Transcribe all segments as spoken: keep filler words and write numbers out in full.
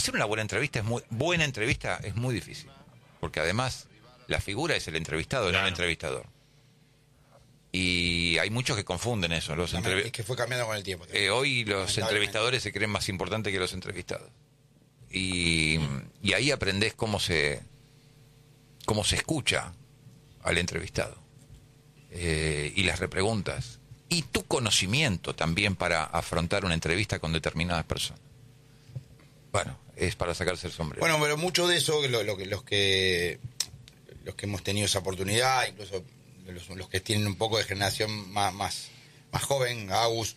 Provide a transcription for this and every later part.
hacer una buena entrevista es muy buena entrevista es muy difícil, porque además la figura es el entrevistado, claro. no el entrevistador. Y hay muchos que confunden eso. Los entrev... Es que fue cambiando con el tiempo. Eh, hoy los entrevistadores se creen más importantes que los entrevistados. Y, y ahí aprendés cómo se cómo se escucha al entrevistado. Eh, y las repreguntas. Y tu conocimiento también para afrontar una entrevista con determinadas personas. Bueno, es para sacarse el sombrero. Bueno, pero mucho de eso, lo, lo que, los que los que hemos tenido esa oportunidad, incluso los, los que tienen un poco de generación más más, más joven, Agus,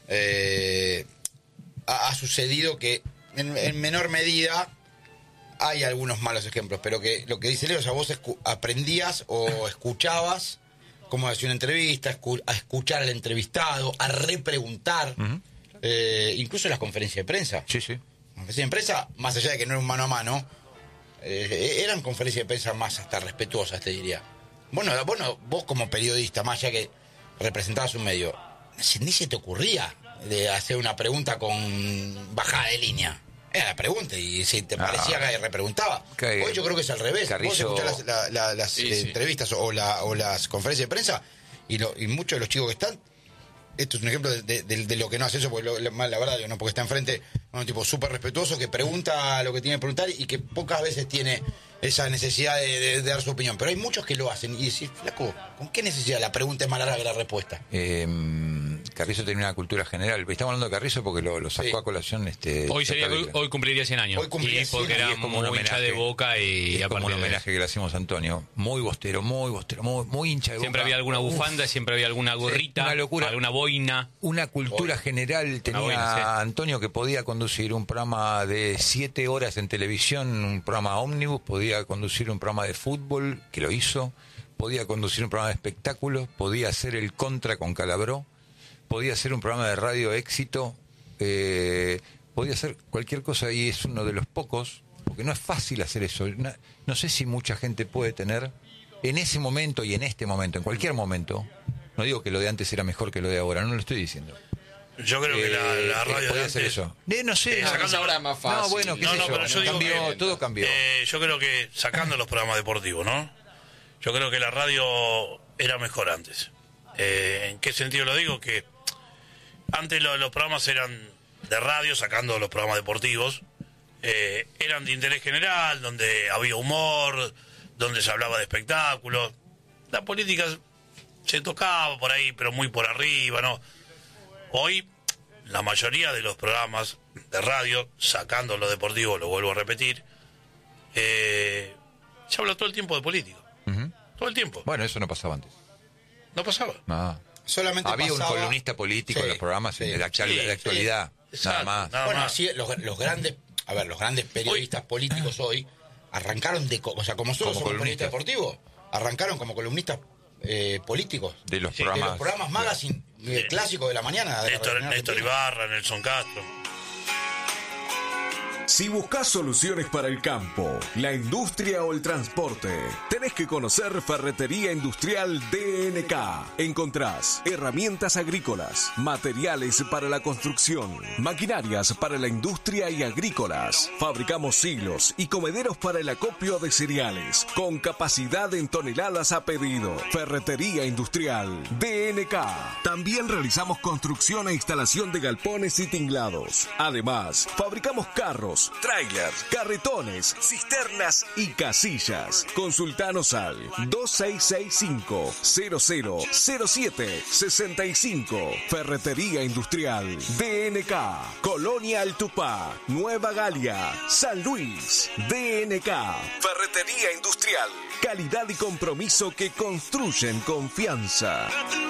eh, ha, ha sucedido que en, en menor medida hay algunos malos ejemplos, pero que lo que dice Leo, o sea, vos escu- aprendías o escuchabas cómo hacía una entrevista, escu- a escuchar al entrevistado, a repreguntar, uh-huh. eh, incluso en las conferencias de prensa. Sí, sí. Conferencias de prensa, más allá de que no era un mano a mano, eh, eran conferencias de prensa más hasta respetuosas, te diría. Bueno, bueno, vos como periodista, más allá que representabas un medio, ni se te ocurría de hacer una pregunta con bajada de línea. Era la pregunta y si te parecía ah, que repreguntaba. Okay. Hoy yo creo que es al revés. Carrizo... Vos escuchás las, la, la, las sí, eh, sí. entrevistas o, la, o las conferencias de prensa y, lo, y muchos de los chicos que están, esto es un ejemplo de, de, de, de lo que no hace eso, porque lo, la, la verdad, no, porque está enfrente un tipo súper respetuoso que pregunta lo que tiene que preguntar y que pocas veces tiene esa necesidad de, de, de dar su opinión. Pero hay muchos que lo hacen y decís, flaco, ¿con qué necesidad? La pregunta es más larga que la respuesta. Eh... Carrizo tenía una cultura general. Estamos hablando de Carrizo porque lo, lo sacó sí. a colación. Este, hoy sería hoy, hoy cumpliría cien años. Hoy cumpliría y porque cien, era y es como muy un hincha de Boca y es como un homenaje que le hacemos a Antonio. Muy bostero, muy bostero, muy, muy hincha de Boca. Siempre había alguna bufanda, Uf. siempre había alguna gorrita, sí, una locura, alguna boina. Una cultura Boina. general tenía boina, sí. Antonio, que podía conducir un programa de siete horas en televisión, un programa ómnibus, podía conducir un programa de fútbol, que lo hizo, podía conducir un programa de espectáculos, podía hacer el contra con Calabró, podía hacer un programa de radio éxito, eh, podía hacer cualquier cosa y es uno de los pocos, porque no es fácil hacer eso. No, no sé si mucha gente puede tener en ese momento y en este momento, en cualquier momento, no digo que lo de antes era mejor que lo de ahora, no lo estoy diciendo. Yo creo eh, que la, la radio puede de hacer antes, eso. Eh, no sé, eh, sacando ahora es más fácil. No, bueno, ¿qué no, sé no, yo? pero yo cambió, que, todo cambió. Eh, yo creo que sacando los programas deportivos, ¿no? Yo creo que la radio era mejor antes. Eh, ¿En qué sentido lo digo? Que antes lo, los programas eran de radio, sacando los programas deportivos, eh, eran de interés general, donde había humor, donde se hablaba de espectáculos. La política se tocaba por ahí, pero muy por arriba, ¿no? Hoy, la mayoría de los programas de radio, sacando los deportivos, lo vuelvo a repetir, eh, se habla todo el tiempo de política. Uh-huh. Todo el tiempo. Bueno, eso no pasaba antes. ¿No pasaba? No. Solamente había pasaba... un columnista político sí, en los programas sí, de la, actual, sí, de la actualidad, sí, nada más. Nada bueno, más. Así los, los grandes, a ver, los grandes periodistas hoy, políticos hoy arrancaron de, o sea, como nosotros como somos periodistas deportivos, arrancaron como columnistas eh, políticos de los sí, programas, de los programas magazine eh, clásicos de la mañana. De Néstor, la Néstor Ibarra, Nelson Castro. Si buscas soluciones para el campo, la industria o el transporte, tenés que conocer Ferretería Industrial D N K. Encontrás herramientas agrícolas, materiales para la construcción, maquinarias para la industria y agrícolas. Fabricamos silos y comederos para el acopio de cereales, con capacidad en toneladas a pedido. Ferretería Industrial D N K. También realizamos construcción e instalación de galpones y tinglados. Además, fabricamos carros, trailers, carretones, cisternas y casillas. Consultanos al dos seis seis cinco, cero cero cero siete seis cinco. Ferretería Industrial D N K. Colonia Altupá, Nueva Galia, San Luis. D N K. Ferretería Industrial. Calidad y compromiso que construyen confianza.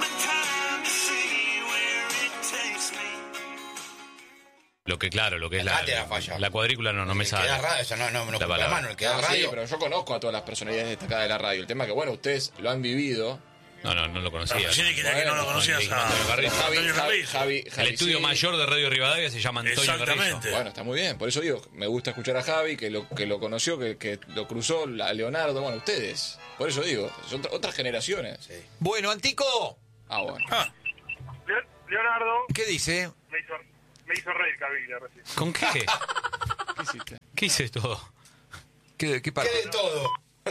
Lo que claro, lo que es la, la, falla. la cuadrícula no, no me sale. Radio, o sea, no, no, no, la mano, el que da no, radio. Sí, pero yo conozco a todas las personalidades destacadas de la radio. El tema es que, bueno, ustedes lo han vivido. No, no, no lo conocía. No, sí, que, bueno, que no lo conocías no, a Javi, Javi, Javi, Javi, El estudio sí. mayor de Radio Rivadavia se llama Antonio Carrizo. Bueno, está muy bien. Por eso digo, me gusta escuchar a Javi, que lo, que lo conoció, que, que lo cruzó a Leonardo. Bueno, ustedes. Por eso digo, son otras generaciones. Sí. Bueno, Antico. Ah, bueno. Ah. Leonardo. ¿Qué dice? Me hizo, me hizo reír Cavilla recién. ¿Con qué? ¿Qué hiciste? ¿Qué hice todo? ¿Qué, qué parte? ¿Qué de todo?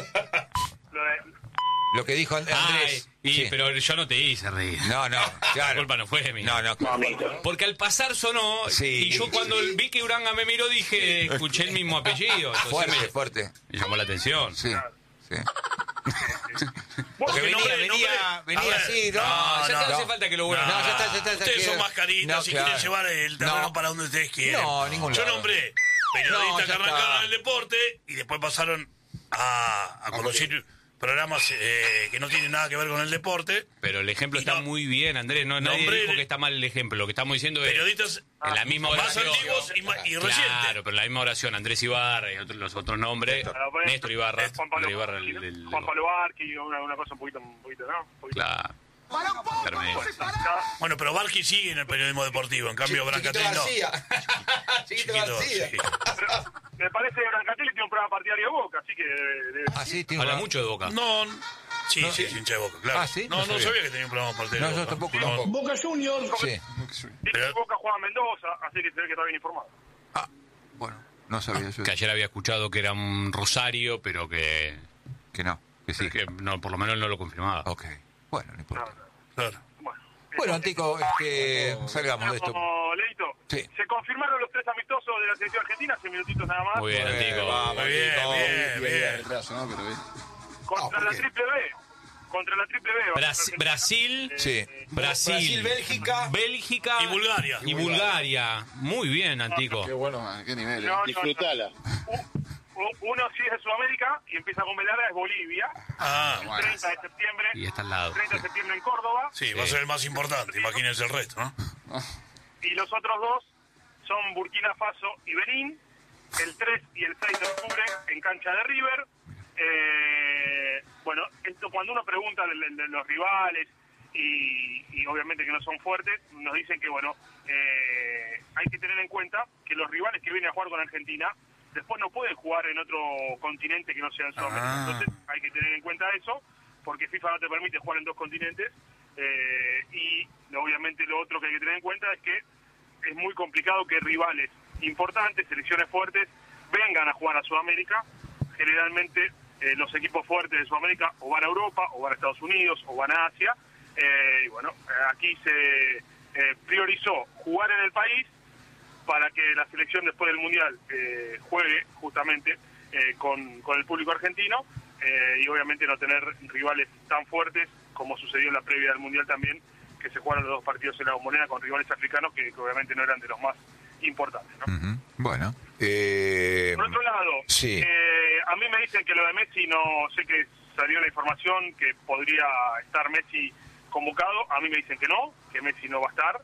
Lo que dijo Andrés. Ay, y, sí. Pero yo no te hice reír. No, no, claro. La culpa no fue mía. No, no. Porque al pasar sonó, Sí. y yo cuando vi que Uranga me miró dije, escuché el mismo apellido. Entonces Fuerte, me, fuerte. me llamó la atención. Sí, sí. Porque venía, nombre, venía, nombre- venía a ver, así, ¿no? No, ya no, no hace no. falta que lo vuelvan. No, ya está, ya está, ya Ustedes quedó. son mascaritas, No, si claro. quieren llevar el terreno No. para donde ustedes quieren. No, ningún Yo lado. nombré No, periodistas ya que arrancaron está. en el deporte y después pasaron a, a conducir programas eh, que no tienen nada que ver con el deporte. Pero el ejemplo Y está no- muy bien, Andrés. No, nadie Nombre- dijo que está mal el ejemplo. Lo que estamos diciendo es Periodistas en la misma más oración. antiguos y, ma- y recientes. Claro, pero en la misma oración. Andrés Ibarra y otros, los otros nombres. Néstor. Néstor Ibarra. Juan Pablo, Néstor Ibarra, el- el- Juan Pablo Barqui, una, una cosa un poquito, un poquito, ¿no? Un poquito. Claro. Intermedio. Bueno, pero Barqui sigue en el periodismo deportivo, en cambio Chiquito Brancatelli no. García. Chiquito Chiquito, García. sí. Pero me parece que Brancatelli tiene un programa partidario de Boca, así que... debe- Ah, sí, tiene Habla una- mucho de Boca. No, sí, No, sí, sí. hincha de Boca, claro. Ah, ¿sí? No, No no sabía. sabía que tenía un programa partidario No, de yo Boca. tampoco. No. Boca Juniors. Sí. Dice Pero- que Boca juega a Mendoza, así que se ve que está bien informado. Ah, bueno, no sabía yo. Que ayer había escuchado que era un Rosario, pero que, Que no, que sí. que no, por lo menos no lo confirmaba. Ok, bueno, no importa. Claro. Bueno, Bueno, Antico, este, salgamos de esto. Como Leito, Sí. se confirmaron los tres amistosos de la selección argentina, hace minutitos nada más. Muy bien, Muy bien, Antico. vamos. Muy bien, bien, bien. Retraso, ¿no? Pero bien. Contra No, la ¿por qué? triple B. Contra la triple B. va a ser Brasil, Argentina. Brasil, Sí. Brasil, Brasil, Bélgica. Bélgica Y Bulgaria. y Bulgaria. Muy bien, Antico. Qué bueno, qué nivel. ¿eh? No, no, no. Disfrutala. U- u- Uno sí es de Sudamérica y empieza con velada, es Bolivia. Ah, El bueno. treinta de septiembre. Y está al lado. treinta de septiembre en Córdoba. sí, va a ser el más importante, imagínense el resto, ¿no? Y los otros dos son Burkina Faso y Benín, el tres y el seis de octubre en cancha de River. Eh, bueno, esto cuando uno pregunta de, de- de los rivales y, y obviamente que no son fuertes, nos dicen que, bueno, eh, hay que tener en cuenta que los rivales que vienen a jugar con Argentina después no pueden jugar en otro continente que no sea en Sudamérica. Ah. Entonces hay que tener en cuenta eso, porque FIFA no te permite jugar en dos continentes. Eh, y obviamente lo otro que hay que tener en cuenta es que es muy complicado que rivales importantes, selecciones fuertes, vengan a jugar a Sudamérica. Generalmente eh, los equipos fuertes de Sudamérica o van a Europa, o van a Estados Unidos, o van a Asia. Eh, y bueno, eh, aquí se eh, priorizó jugar en el país para que la selección después del Mundial eh, juegue justamente eh, con, con el público argentino eh, y obviamente no tener rivales tan fuertes como sucedió en la previa del Mundial también, que se jugaron los dos partidos en la Bombonera con rivales africanos que, que obviamente no eran de los más importantes, ¿no? Ujú, bueno. Eh, Por otro lado, sí. eh, a mí me dicen que lo de Messi, no sé que salió la información que podría estar Messi convocado, a mí me dicen que no, que Messi no va a estar,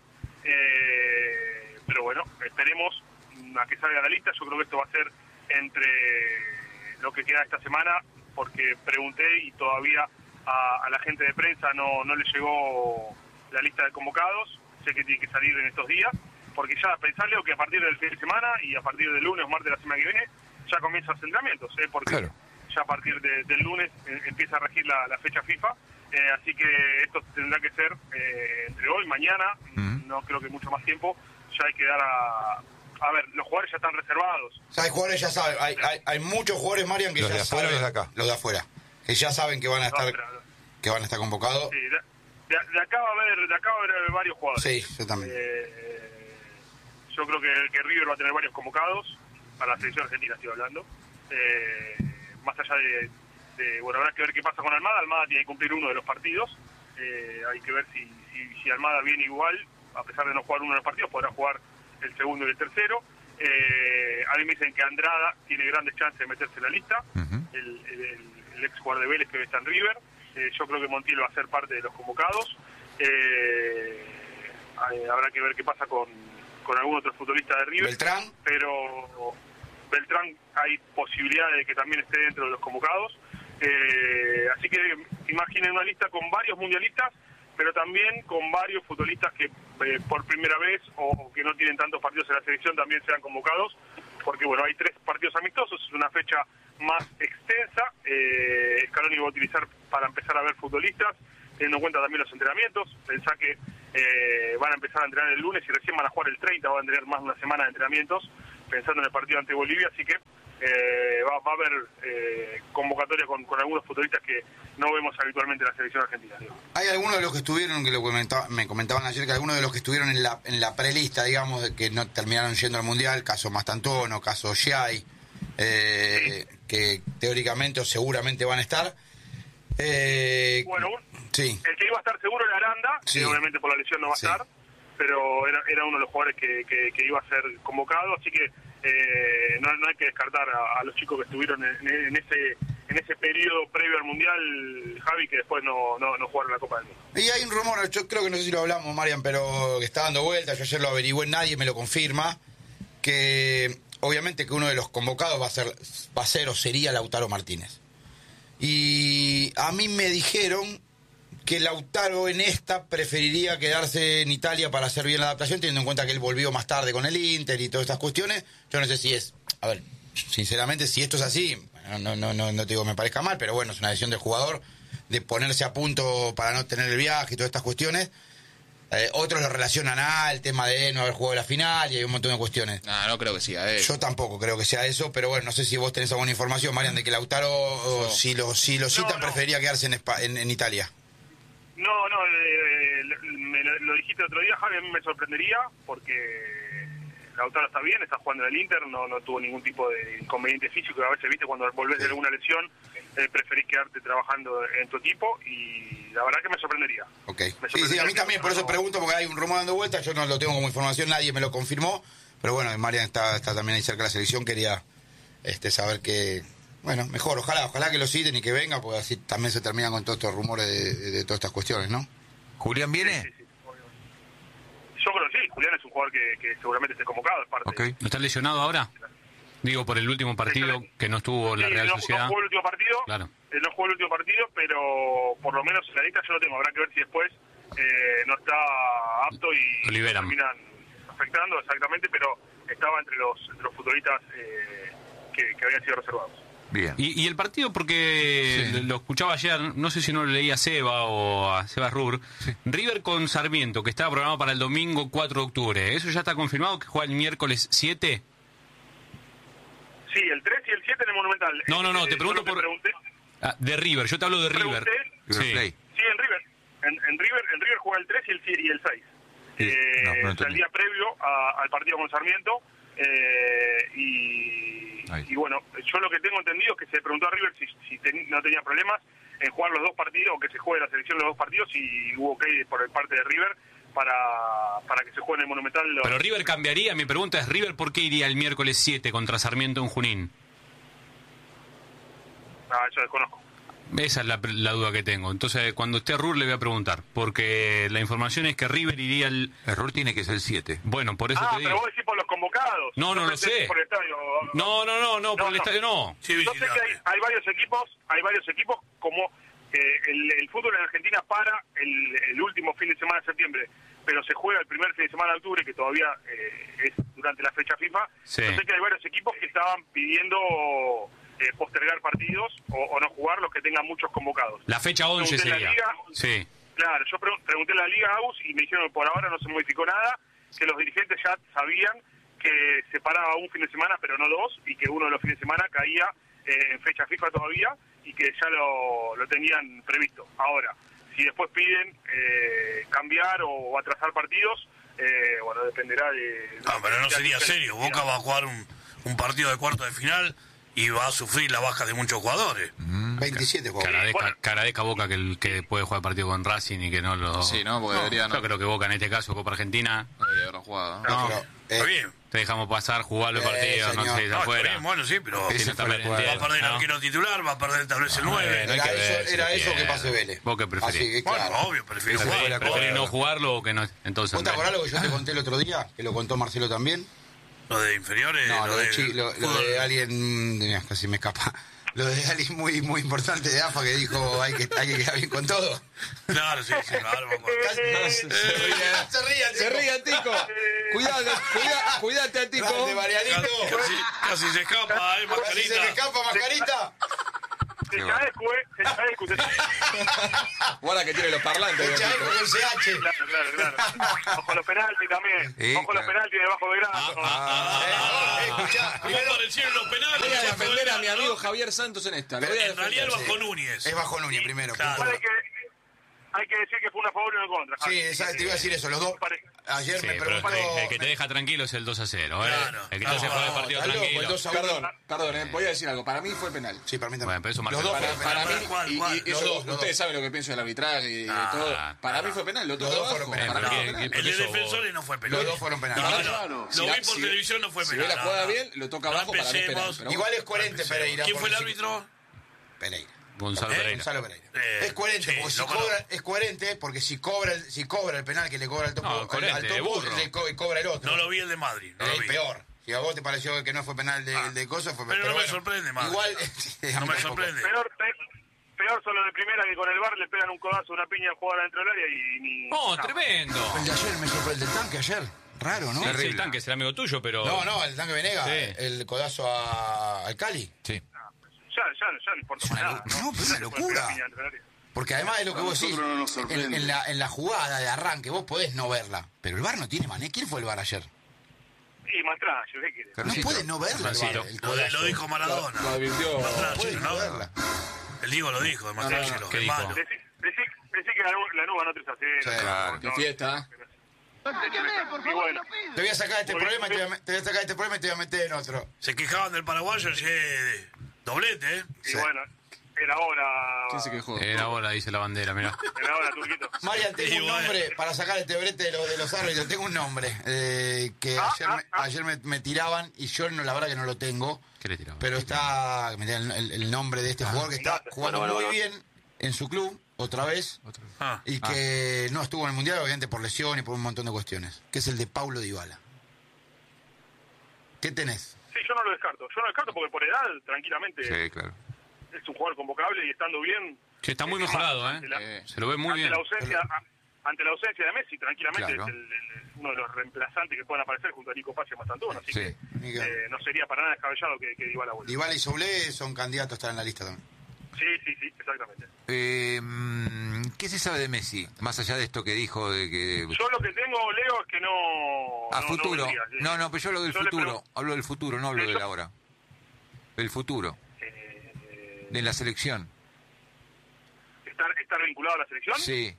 eh, pero bueno, esperemos a que salga la lista. Yo creo que esto va a ser entre lo que queda esta semana, porque pregunté y todavía a, a la gente de prensa no, no le llegó la lista de convocados, sé que tiene que salir en estos días, porque ya pensarle que a partir del fin de semana y a partir del lunes o martes de la semana que viene ya comienzan los entrenamientos, ¿eh? Porque Claro. ya a partir de- del lunes eh, empieza a regir la, la fecha FIFA, eh, así que esto tendrá que ser eh, entre hoy, mañana, Ujú. no creo que mucho más tiempo, ya hay que dar a... A ver, los jugadores ya están reservados. O sea, hay jugadores, ya saben, hay, hay, hay muchos jugadores, Marian, que ¿Los ya de afuera o saben. los de acá? Los de afuera. Que ya saben que van a No, estar, pero- que van a estar convocados. sí, de, de- de acá va a haber, de acá va a haber varios jugadores. Sí, yo también. Eh, yo creo que, que River va a tener varios convocados para la selección argentina, estoy hablando. Eh, más allá de, de, bueno, habrá que ver qué pasa con Almada. Almada tiene que cumplir uno de los partidos. Eh, hay que ver si, si, si Almada viene igual, a pesar de no jugar uno de los partidos, podrá jugar el segundo y el tercero. Eh, a mí me dicen que Andrada tiene grandes chances de meterse en la lista, Ujú. el, el, el- el ex jugador de Vélez que está en River. Eh, yo creo que Montiel va a ser parte de los convocados. Eh, eh, habrá que ver qué pasa con, con algún otro futbolista de River. Beltrán. Pero Beltrán hay posibilidades de que también esté dentro de los convocados. Eh, así que imaginen una lista con varios mundialistas, pero también con varios futbolistas que eh, por primera vez o que no tienen tantos partidos en la selección también sean convocados, porque bueno, hay tres partidos amistosos, es una fecha más extensa. eh, Scaloni va a utilizar para empezar a ver futbolistas, teniendo en cuenta también los entrenamientos. Pensá que eh, van a empezar a entrenar el lunes y recién van a jugar el treinta, van a tener más de una semana de entrenamientos, pensando en el partido ante Bolivia, así que eh, va, va a haber eh, convocatoria con, con algunos futbolistas que no vemos habitualmente en la selección argentina. Digo. Hay algunos de los que estuvieron, que lo comentaba, me comentaban ayer, que algunos de los que estuvieron en la en la prelista, digamos, de que no terminaron yendo al Mundial, caso Mastantuono, caso Giai, eh, sí. que teóricamente o seguramente van a estar. Eh, bueno, sí. el que iba a estar seguro era Aranda, sí. que obviamente por la lesión no va a sí. estar, pero era, era uno de los jugadores que, que, que iba a ser convocado, así que eh, no, no hay que descartar a, a los chicos que estuvieron en, en ese en ese periodo previo al Mundial, Javi, que después no, no, no jugaron la Copa del Mundo. Y hay un rumor, yo creo que no sé si lo hablamos, Marian, pero que está dando vueltas, yo ayer lo averigüé, nadie me lo confirma, que obviamente que uno de los convocados va a ser, va a ser o sería Lautaro Martínez. Y a mí me dijeron que Lautaro en esta preferiría quedarse en Italia para hacer bien la adaptación, teniendo en cuenta que él volvió más tarde con el Inter y todas estas cuestiones. Yo no sé si es, a ver, sinceramente, si esto es así, no, no, no, no te digo que me parezca mal, pero bueno, es una decisión del jugador de ponerse a punto para no tener el viaje y todas estas cuestiones. Eh, otros lo relacionan al tema de no haber jugado la final y hay un montón de cuestiones. No, no creo que sea eso. Yo tampoco creo que sea eso, pero bueno, no sé si vos tenés alguna información, Marian, de que Lautaro, no. si lo si lo citan, no, no. preferiría quedarse en, Espa- en, en Italia. No, no, eh, me lo, lo dijiste otro día, Javi, a mí me sorprendería, porque Lautaro está bien, está jugando en el Inter, no, no tuvo ningún tipo de inconveniente físico, a veces, viste, cuando volvés sí. de alguna lesión, eh, preferís quedarte trabajando en tu equipo, y la verdad que me sorprendería. Ok. Me sorprendería sí, sí, a mí también, por eso no... pregunto, porque hay un rumor dando vueltas, yo no lo tengo como información, nadie me lo confirmó, pero bueno, Marian está, está también ahí cerca de la selección, quería este saber que... Bueno, mejor, ojalá, ojalá que lo citen y que venga, porque así también se terminan con todos estos rumores de, de, de todas estas cuestiones, ¿no? ¿Julián viene? Sí, sí, sí. Yo creo que sí, Julián es un jugador que, que seguramente esté convocado, es parte. Okay. ¿No está lesionado ahora? Digo, por el último partido sí, que no estuvo en la sí, Real no, Sociedad. No jugó el último partido, claro. eh, no jugó el último partido, pero por lo menos en la lista yo lo tengo, habrá que ver si después eh, no está apto y lo liberan. terminan afectando, exactamente, pero estaba entre los, entre los futbolistas eh, que, que habían sido reservados. Bien. Y, y el partido, porque sí. lo escuchaba ayer, no sé si no lo leía a Seba o a Seba Rur, sí. River con Sarmiento, que estaba programado para el domingo cuatro de octubre, ¿eso ya está confirmado que juega el miércoles siete? Sí, el tres y el siete en el Monumental. No, no, no, eh, te pregunto por... Te ah, de River, yo te hablo de River. Sí. sí, en River. En, en River en River juega el tres y el, y el seis. Sí. Eh, no, no el día previo a, al partido con Sarmiento. Eh, y, y bueno, yo lo que tengo entendido es que se preguntó a River si, si ten, no tenía problemas en jugar los dos partidos, o que se juegue la selección los dos partidos, y hubo ok por parte de River para, para que se juegue en el Monumental. Los... Pero River cambiaría, mi pregunta es, ¿River por qué iría el miércoles siete contra Sarmiento en Junín? Ah, eso desconozco. Esa es la, la duda que tengo. Entonces, cuando esté Rur le voy a preguntar, porque la información es que River iría el... El Rur tiene que ser el siete. Bueno, por eso ah, te digo. Ah, pero vos decís por los convocados. No, no, no lo sé. Por el estadio. No, no, no, no, por no, el no. estadio no. Sí, yo sé que hay, hay varios equipos, hay varios equipos como eh, el, el fútbol en Argentina para el, el último fin de semana de septiembre, pero se juega el primer fin de semana de octubre, que todavía eh, es durante la fecha FIFA. Sí. Yo sé que hay varios equipos que estaban pidiendo... Eh, postergar partidos o, o no jugar los que tengan muchos convocados. La fecha once sería. La Liga, sí. Claro, yo pre- pregunté en la Liga Agus y me dijeron que por ahora no se modificó nada, que los dirigentes ya sabían que se paraba un fin de semana, pero no dos, y que uno de los fines de semana caía eh, en fecha FIFA todavía, y que ya lo, lo tenían previsto. Ahora, si después piden eh, cambiar o atrasar partidos, eh, bueno, dependerá de... No, pero no sería serio. Boca va a jugar un, un partido de cuarto de final y va a sufrir la baja de muchos jugadores. Mm, veintisiete jugadores. Cara de, bueno. cara de Boca que el que puede jugar partido con Racing y que no lo... Sí, no, porque no, debería, ¿no? Yo creo que Boca en este caso, Copa Argentina... No debería haberlo jugado. No, no pero, eh, está bien. Te dejamos pasar, jugar los eh, partidos, señor. no sé, no, afuera. Bien, bueno, sí, pero si no está va a perder el ¿no? arquero titular, va a perder tal vez el nueve. Era, eso, ver, era eso que pase Vélez. ¿Vos qué preferís? Así que, claro. Bueno, obvio, prefiero jugar. ¿Preferís no jugarlo o que no? Entonces, ¿vos te acordás lo que yo te conté el otro día? Que lo contó Marcelo también. ¿Lo de inferiores? No, lo, lo de, de, chi, lo, lo de alguien... Mira, casi me escapa. Lo de alguien muy muy importante de A F A que dijo hay que hay que quedar bien con todo. Claro, sí, sí, claro. Se, se, se rían, se rían, se rían, Tico. Cuidado, cuida, cuídate, Tico. Grande, Marianito. Casi, casi se escapa, eh, Mascarita. Casi se me escapa, Mascarita. Se Chaescu, eh. Se Chaescu. Guarda que tiene los parlantes. El Chaescu con C H. Claro, claro, claro. Ojo los penaltis también. Sí, Ojo los claro. penaltis debajo de grado. Eh, escuchá, ¿Cómo aparecieron los penales? Voy a Bajo defender a mi Belgrano, amigo ¿no? Javier Santos en esta. Lo Pero voy a En realidad defender. el Bajo Núñez. es bajo Núñez primero. Claro. punto. Hay que, hay que decir que fue una favor y una contra. Sí, Javi. exacto, te iba a decir eso. Los dos. Pare- Ayer Sí, me pero preguntó. el, el que te deja tranquilo es el dos a cero. ¿eh? Claro. El que te hace No, jugar el no, partido está loco, tranquilo. el dos a uno. Perdón, perdón, eh, voy a decir algo. Para mí fue penal. Sí, para mí también. Bueno, pero eso marca los dos el Para, fueron para penal. mí, ¿Cuál, y, cuál? y Los eso, dos, los ustedes dos. saben lo que pienso del arbitraje y Ah, todo. ah, Para ah. mí fue penal, lo Los tocó dos abajo. fueron penal. Para mí ¿Por fue qué? penal. ¿Por El de eso- defensores no fue penal. Los dos fueron penal. No, no, Claro. lo Si vi la- por si- televisión, no fue si penal. ve la jugada no, no. bien, lo toca No abajo para mí es penal. empecemos. Pero Igual es coherente Pereira. ¿Quién fue el porque si- árbitro? Pereira. Gonzalo ¿Eh? Pereira. Gonzalo Pereira. Eh, es coherente, sí, porque si lo cobra, conozco. es coherente porque si cobra el, si cobra el penal que le cobra el topo, No, al- coherente, al topo, burro. le co- cobra el otro. No lo vi el de Madrid. No lo el vi. peor. Si a vos te pareció que no fue penal de, Ah, el de Coso, fue pero no me bueno, sorprende, Madrid. Igual, No a mí me tampoco. sorprende. Peor, pe- peor son los de primera que con el bar le pegan un codazo, una piña al jugador dentro del área y ni. ¡Oh, nada. tremendo! El de ayer me sorprendió, el del tanque ayer. Raro, ¿no? Sí, sí, Terrible. el tanque será amigo tuyo, pero... No, no, el tanque Venega, Sí. el codazo a, al Cali. Sí. Ya, ya, ya no importa más una nada. lo- no, pero es una Le pueden locura. pegar piña dentro del área. Porque además es lo que vos decís, en, en la, en la jugada de arranque vos podés no verla, pero el V A R no tiene manera. ¿Quién fue el V A R ayer? Y Matrayo, ¿qué quiere? No Carcito. puede no verla el V A R, Carcito. el Lo, codazo. lo dijo Maradona. lo advirtió. Matrayo, No puede no ¿no? verla. El Diego lo dijo, de Matrachelo. ¿qué es dijo? malo. Decí, decí, decí que la, nu- la nube ganó tres a cero. Sí, claro. Qué fiesta. Y bueno, Te voy a sacar de este Muy problema y te bien. voy a, te voy a sacar de este problema y te voy a meter en otro. Se quejaban del paraguayo, che, doblete, ¿eh? y Sí. bueno, era hora. ¿Quién se quejó? Era hora, dice la bandera, mirá. Era hora, Turquito. Marian, tengo Y un bueno. nombre para sacar este brete de los, de los árbitros. Tengo un nombre eh, que Ah, ayer, ah, me, ah. ayer me, me tiraban y yo no, la verdad que no lo tengo. ¿Qué le tiraba? Pero está me tiran el, el nombre de este jugador que está jugando Bueno, bueno, muy bueno. bien en su club, otra vez, Ah, y que no estuvo en el Mundial, obviamente por lesión y por un montón de cuestiones, que es el de Paulo Dybala. ¿Qué tenés? Sí, yo no lo descarto. Yo no lo descarto porque por edad, tranquilamente, Sí, claro. es un jugador convocable y estando bien. Sí, está muy mejorado, Ante la- ¿eh? Se lo ve muy ante bien. la ausencia a- ante la ausencia de Messi, tranquilamente Claro. es el- el- uno de los reemplazantes que pueden aparecer junto a Nico Paz y a Mastantuono, así Sí. que Ni que- eh, no sería para nada descabellado que, que Dybala vuelva. Dybala y Soblé son candidatos a estar en la lista también. Sí, sí, sí, exactamente. Eh, mm, ¿Qué se sabe de Messi? Más allá de esto que dijo de que... Yo lo que tengo, Leo, es que no... A no- futuro. No, vendría, sí. No, no, pero yo hablo del Yo le futuro. pregunto, Hablo del futuro, no hablo Sí, del yo- ahora. Del futuro. eh, De la selección. ¿estar, ¿Estar vinculado a la selección? Sí.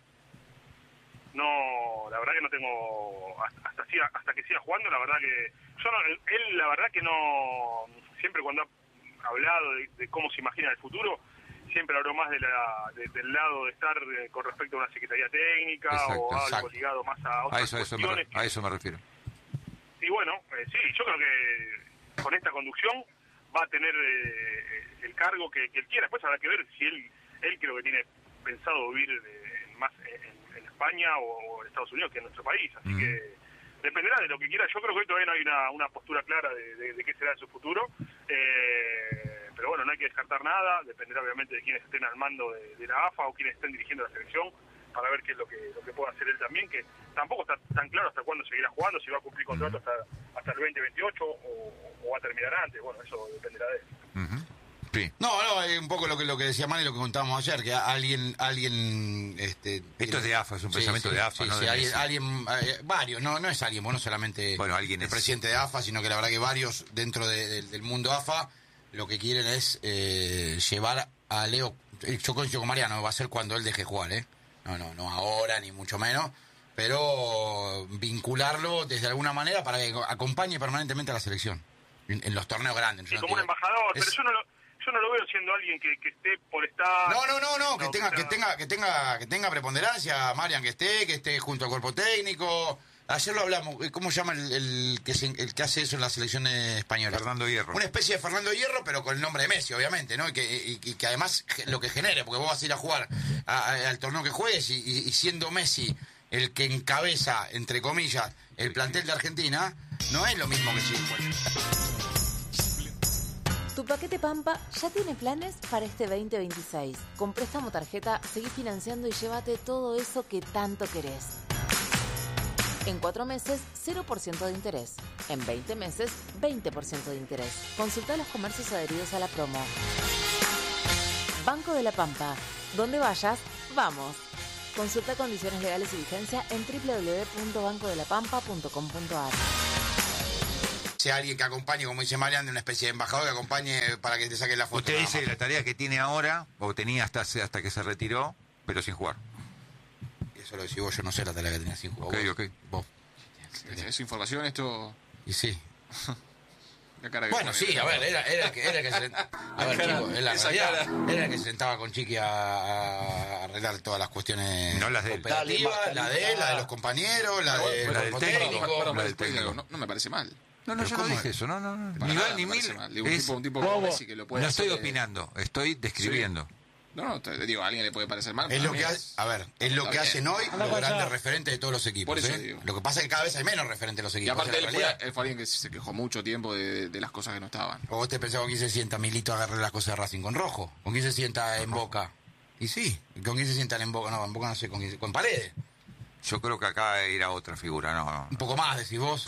No, la verdad que no tengo... Hasta, hasta, siga- hasta que siga jugando, la verdad que... Yo no, él, la verdad que no... Siempre cuando ha hablado de, de cómo se imagina el futuro, siempre habló más de la, de- del lado de estar eh, con respecto a una secretaría técnica Exacto, o algo exacto. ligado más a A otras eso, a eso, me, cuestiones. re- a eso me refiero. Y bueno, eh, sí, yo creo que con esta conducción va a tener eh, el cargo que, que él quiera. Después habrá que ver si él, él creo que tiene pensado vivir eh, más en, en España o, o en Estados Unidos que en nuestro país. Así Mm. que dependerá de lo que quiera. Yo creo que hoy todavía no hay una, una postura clara de, de, de qué será de su futuro. Eh, pero bueno, no hay que descartar nada. Dependerá obviamente de quienes estén al mando de, de la A F A o quienes estén dirigiendo la selección, para ver qué es lo que lo que puede hacer él también, que tampoco está tan claro hasta cuándo seguirá jugando, si va a cumplir contrato hasta hasta el veinte veintiocho o, o va a terminar antes. Bueno, eso dependerá de él. Ujú. Sí. No, no, es un poco lo que lo que decía Mani, lo que contábamos ayer, que alguien, alguien, este, Esto es de A F A, es un pensamiento de A F A, sí, no sí, de alguien, Messi. alguien, eh, varios, no, no es alguien, bueno, no solamente Bueno, alguien el es. presidente de A F A, sino que la verdad que varios dentro de- de- del mundo A F A lo que quieren es eh, llevar a Leo, eh, yo coincido con Mariano, va a ser cuando él deje jugar, ¿eh? No, no, no ahora ni mucho menos, pero vincularlo desde alguna manera para que acompañe permanentemente a la selección en, en los torneos grandes. Sí, Yo no como un digo- embajador, es- pero yo no lo, yo no lo veo siendo alguien que, que esté por estar... No, no, no, no, que No, tenga, o sea, que tenga, que tenga, que tenga preponderancia, Marian, que esté, que esté junto al cuerpo técnico. Ayer lo hablamos, ¿cómo se llama el, el que se- el que hace eso en la selección española? Fernando Hierro. Una especie de Fernando Hierro, pero con el nombre de Messi, obviamente, ¿no? Y que, y, y que además ge- lo que genere, porque vos vas a ir a jugar a- a- al torneo que juegues y, y- y siendo Messi el que encabeza, entre comillas, el plantel de Argentina, no es lo mismo que si... Tu paquete Pampa ya tiene planes para este veinte veintiséis. Con préstamo tarjeta, seguí financiando y llévate todo eso que tanto querés. En cuatro meses, cero por ciento de interés. En veinte meses, veinte por ciento de interés. Consulta los comercios adheridos a la promo. Banco de la Pampa. Donde vayas, vamos. Consulta condiciones legales y vigencia en doble u doble u doble u punto banco de la pampa punto com punto a r. Sea alguien que acompañe, como dice Marian, de una especie de embajador que acompañe para que te saquen la foto. Usted dice que la tarea que tiene ahora, o tenía hasta, hasta que se retiró, pero sin jugar. Eso lo decís vos, yo no sé la tarea que tenía sin jugar. Ok, vos. ok. Vos. ¿Es información esto? Y sí. La cara que Bueno, pone, sí, a ver, era, era el que, era el que se... A ver, chicos, en la esa realidad, cara. era el que se sentaba con Chiqui a, a arreglar todas las cuestiones No las de él. operativas, la de él, la de los compañeros, la de la del los técnico. técnicos. Perdón, La perdón, del técnico. no, no me parece mal. No, no, Pero yo no ¿cómo dije es? eso, no, no, no. Para Ni nada va ni me parece mil. mal. Digo, un Es- tipo, un tipo como Messi que lo puede no estoy hacer, eh, opinando, estoy describiendo. No, no, te digo, a alguien le puede parecer mal. Es para lo mí que hace, a ver, es lo está que bien. hacen hoy los grandes referentes de todos los equipos. Por eso ¿eh? digo. Lo que pasa es que cada vez hay menos referentes de los Y equipos. aparte en él la fue, realidad. él fue alguien que se quejó mucho tiempo de, de las cosas que no estaban. ¿O vos te pensás con quién se sienta Milito a agarrar las cosas de Racing? ¿Con Rojo? ¿Con quién se sienta en Boca? Y sí, ¿con quién se sientan en Boca? No, en Boca no sé, con quién se- con Paredes. Yo creo que acá era otra figura, no. no. Un poco más, decís vos.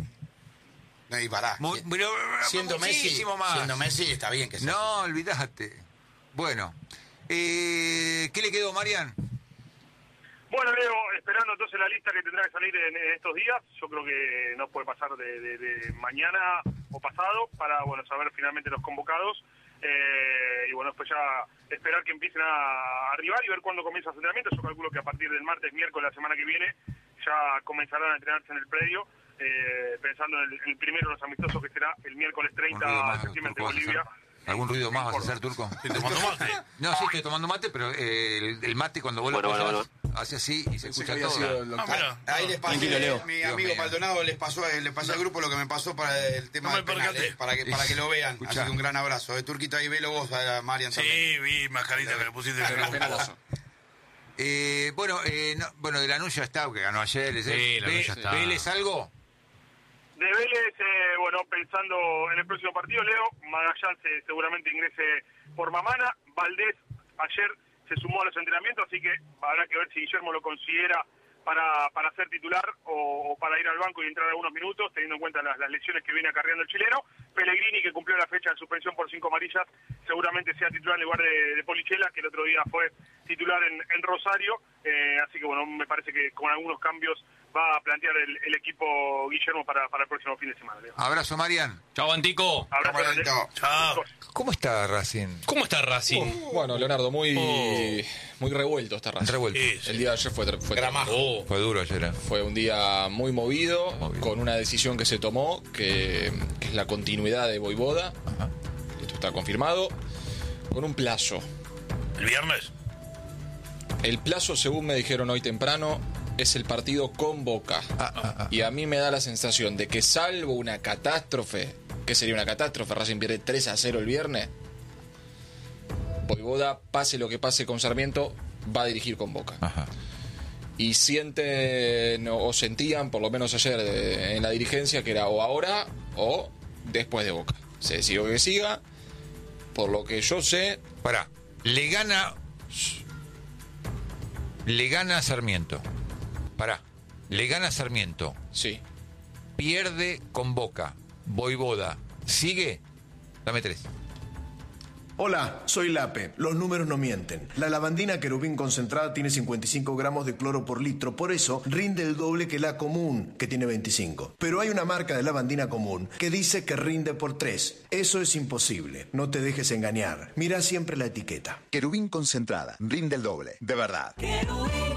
No, y pará. Muy- Si- pero- siendo Messi, muchísimo más. siendo Messi está bien que sea. No, olvidate. Bueno, eh, ¿qué le quedó, Marian? Bueno, Leo, esperando entonces la lista que tendrá que salir en, en estos días. Yo creo que no puede pasar de, de- de mañana o pasado para bueno saber finalmente los convocados. Eh, y bueno, después ya esperar que empiecen a arribar y ver cuándo comienza el entrenamiento. Yo calculo que a partir del martes, miércoles, la semana que viene, ya comenzarán a entrenarse en el predio, eh, pensando en el, en el primero de los amistosos que será el miércoles Un ruido treinta de más, septiembre ante Turco, vas a Bolivia. hacer. ¿Algún ruido más vas a hacer, Turco? Estoy tomando mate. No, sí, estoy tomando mate, pero eh, el, el mate cuando vos lo Bueno, bueno, apoyás, hace así y se Pensé que escucha había todo. sido el Ah, doctor. mira. Ahí les pasé, Tranquilo, Leo. mi Dios amigo mío. Maldonado les pasó, le pasé al grupo lo que me pasó para el tema No me del penal, percaté. eh, para que para que lo vean. Escuchá. Así que un gran abrazo. De Turquito ahí velo vos, a Marian también. Sí, vi mascarita que le pusiste en el Penaloso. Eh, bueno, eh, no, bueno, del anuncio está, que ganó ayer. ¿eh? Sí, la Ve- anuncio está. ¿Vélez algo? De Vélez, eh, bueno, pensando en el próximo partido, Leo, Magallán se, seguramente ingrese por Mamana, Valdés ayer se sumó a los entrenamientos, así que habrá que ver si Guillermo lo considera para, para ser titular o, o para ir al banco y entrar algunos minutos, teniendo en cuenta las, las lesiones que viene acarreando el chileno. Pellegrini, que cumplió la fecha de suspensión por cinco amarillas, seguramente sea titular en lugar de, de Polichela, que el otro día fue titular en, en Rosario, eh, así que bueno, me parece que con algunos cambios va a plantear el, el equipo Guillermo para, para el próximo fin de semana. Leo. Abrazo, Marian. Chao, Antico. Abrazo grande. Chao. Chao. ¿Cómo está Racing? ¿Cómo está Racing? Bueno, Leonardo, muy, muy revuelto está Racing. Revuelto. Sí, sí. El día de ayer fue, fue Gramajo. tremendo. Fue duro ayer. ¿eh? Fue un día muy movido, Movido. con una decisión que se tomó, que, que es la continuidad de Voivoda. Ajá. Esto está confirmado, con un plazo. ¿El viernes? El plazo, según me dijeron hoy temprano, es el partido con Boca. Ah, ah, ah. Y a mí me da la sensación de que salvo una catástrofe, ¿qué sería una catástrofe? Racing pierde tres a cero el viernes. Voivoda, pase lo que pase con Sarmiento, va a dirigir con Boca. Ajá. Y sienten o sentían, por lo menos ayer de- en la dirigencia, que era o ahora o después de Boca. Se decidió que siga. Por lo que yo sé, Pará, le gana. Le gana Sarmiento. Pará, le gana Sarmiento. sí. Pierde con Boca. Voivoda. ¿Sigue? Dame tres. Hola, soy Lape. Los números no mienten. La lavandina querubín concentrada tiene cincuenta y cinco gramos de cloro por litro, por eso rinde el doble que la común, que tiene veinticinco. Pero hay una marca de lavandina común que dice que rinde por tres. Eso es imposible. No te dejes engañar. Mira siempre la etiqueta. Querubín concentrada, rinde el doble, de verdad.